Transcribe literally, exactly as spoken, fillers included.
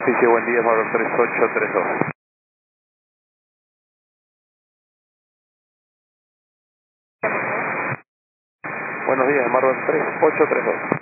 Sí, sí, buen día, Marlon tres ocho tres dos. Buenos días, Marlon tres ocho tres dos.